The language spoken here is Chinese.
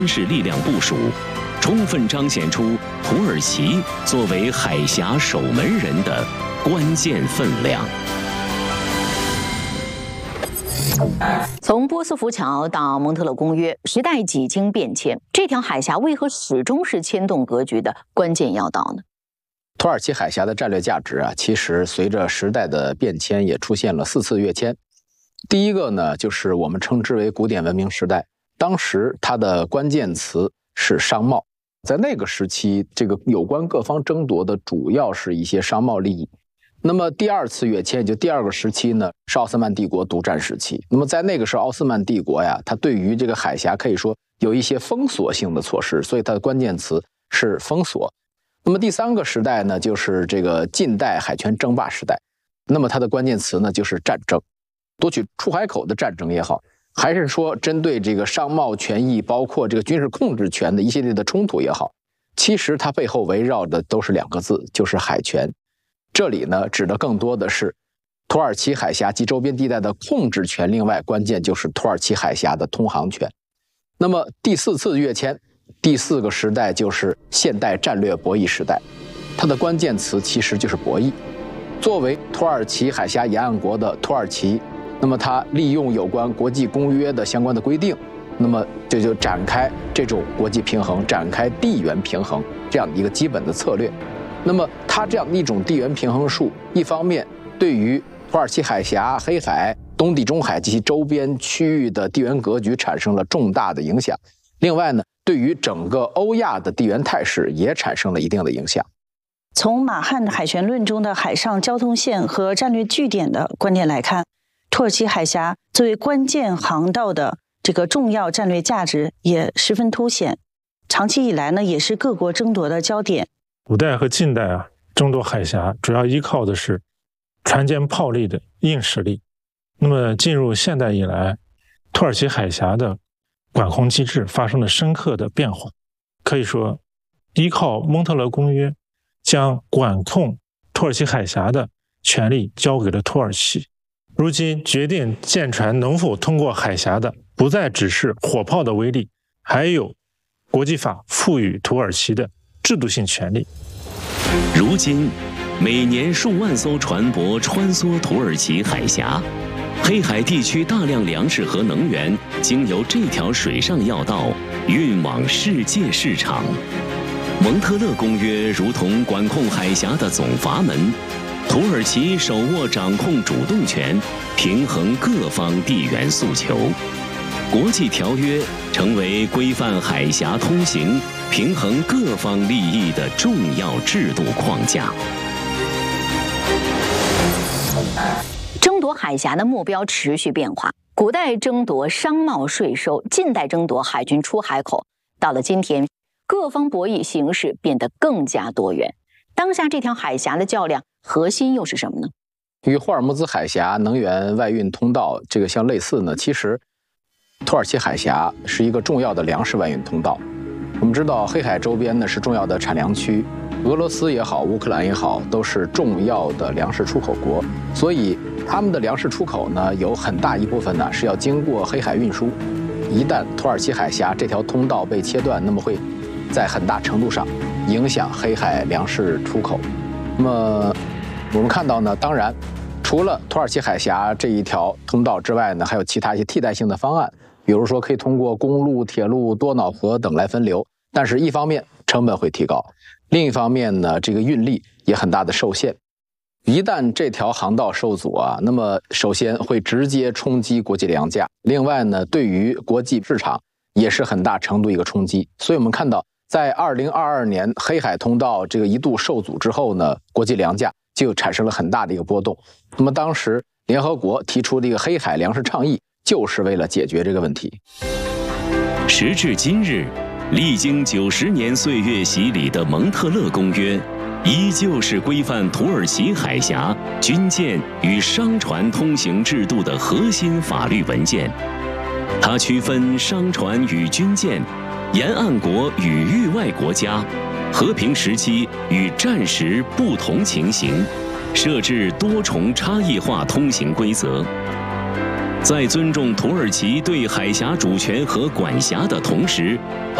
军事力量部署，充分彰显出土耳其作为海峡守门人的关键分量。 从波斯福桥到蒙特勒公约，时代几经变迁，这条海峡为何始终是牵动格局的关键要道呢？ 土耳其海峡的战略价值啊，其实随着时代的变迁也出现了4次跃迁。第一个呢，就是我们称之为古典文明时代，当时它的关键词是商贸。在那个时期，这个有关各方争夺的主要是一些商贸利益。那么第2次跃迁，也就第2个时期呢，是奥斯曼帝国独占时期。那么在那个时候，奥斯曼帝国呀，它对于这个海峡可以说有一些封锁性的措施，所以它的关键词是封锁。那么第3个时代呢，就是这个近代海权争霸时代。那么它的关键词呢，就是战争，夺取出海口的战争也好，还是说针对这个商贸权益，包括这个军事控制权的一系列的冲突也好，其实它背后围绕的都是2个字，就是海权。这里呢，指的更多的是土耳其海峡及周边地带的控制权，另外关键就是土耳其海峡的通航权。那么第4次跃迁，第4个时代就是现代战略博弈时代，它的关键词其实就是博弈。作为土耳其海峡沿岸国的土耳其，那么它利用有关国际公约的相关的规定，那么这就展开这种国际平衡，展开地缘平衡这样的一个基本的策略。那么它这样的一种地缘平衡术，一方面对于土耳其海峡、黑海、东地中海及其周边区域的地缘格局产生了重大的影响，另外呢，对于整个欧亚的地缘态势也产生了一定的影响。 从马汉海权论中的海上交通线和战略据点的观点来看，土耳其海峡作为关键航道的这个重要战略价值也十分凸显，长期以来呢，也是各国争夺的焦点。 古代和近代啊，争夺海峡主要依靠的是船坚炮利的硬实力。那么进入现代以来，土耳其海峡的管控机制发生了深刻的变化。可以说，依靠蒙特勒公约，将管控土耳其海峡的权力交给了土耳其。如今决定舰船能否通过海峡的，不再只是火炮的威力，还有国际法赋予土耳其的制度性权利。 如今，每年数万艘船舶穿梭土耳其海峡，黑海地区大量粮食和能源经由这条水上要道运往世界市场。蒙特勒公约如同管控海峡的总阀门，土耳其手握掌控主动权，平衡各方地缘诉求。国际条约成为规范海峡通行、平衡各方利益的重要制度框架。 争夺海峡的目标持续变化，古代争夺商贸税收，近代争夺海军出海口，到了今天，各方博弈形势变得更加多元。当下这条海峡的较量核心又是什么呢？ 与霍尔木兹海峡能源外运通道这个相类似呢，其实土耳其海峡是一个重要的粮食外运通道。我们知道黑海周边呢是重要的产粮区，俄罗斯也好，乌克兰也好，都是重要的粮食出口国，所以他们的粮食出口呢有很大一部分呢是要经过黑海运输。一旦土耳其海峡这条通道被切断，那么会在很大程度上影响黑海粮食出口。那么我们看到呢，当然除了土耳其海峡这一条通道之外呢，还有其他一些替代性的方案，比如说可以通过公路、铁路、多瑙河等来分流。但是一方面成本会提高，另一方面呢，这个运力也很大的受限。一旦这条航道受阻啊，那么首先会直接冲击国际粮价，另外呢，对于国际市场也是很大程度一个冲击。所以我们看到，在2022年黑海通道这个一度受阻之后呢，国际粮价就产生了很大的一个波动。那么当时联合国提出的一个黑海粮食倡议，就是为了解决这个问题。 时至今日，历经90年岁月洗礼的蒙特勒公约，依旧是规范土耳其海峡军舰与商船通行制度的核心法律文件。它区分商船与军舰、沿岸国与域外国家、和平时期与战时不同情形，设置多重差异化通行规则。 在尊重土耳其对海峡主权和管辖的同时，